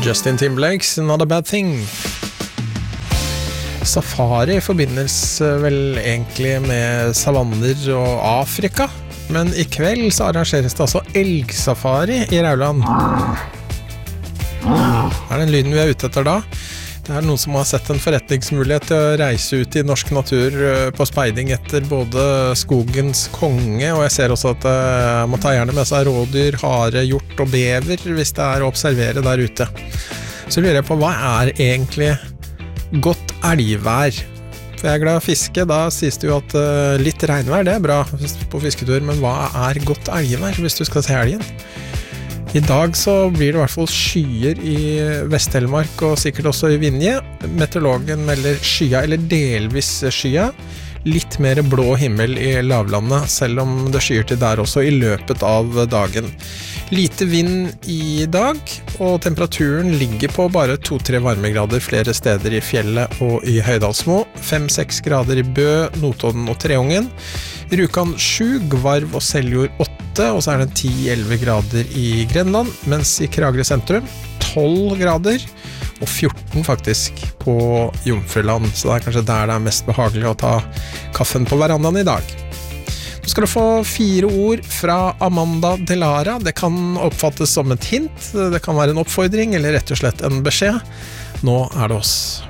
Justin Timberlake's Not a Bad Thing. Safari forbindes vel egentlig med savanner og Afrika, men I kveld så arrangeres det altså elgsafari I Rauland. Den lyden vi ute etter da? Det noen som har sett en forretningsmulighet til å reise ut I norsk natur på speiding etter både skogens konge, og jeg ser også at man må ta gjerne med seg rådyr, hare, hjort og bever hvis det å observere der ute. Så lurer jeg på, hva egentlig godt elgvær? For jeg glad I å fiske, da sies det jo at litt regnvær, det bra på fisketur, men hva godt elgvær hvis du skal se elgen? I dag så blir det I hvert fall skyer I Vest-Telemark og sikkert også I Vinje. Meteorologen melder skya eller delvis skya. Litt mer blå himmel I lavlandet, selv om det skyer til der også I løpet av dagen. Lite vind I dag, og temperaturen ligger på bare 2-3 varmegrader flere steder I fjellet og I Høydalsmo. 5-6 grader I Bø, Notodden og Treungen. Rjukan 7, Gvarv og Seljord 8, og så det 10-11 grader I Grenland, mens I Kragerø sentrum 12 grader, og 14 faktisk på Jomfruland, så det kanskje der det mest behagelig å ta kaffen på verandaen I dag. Nå skal du få 4 ord fra Amanda Delara. Det kan oppfattes som et hint, det kan være en oppfordring, eller rett og slett en beskjed. Nå det oss.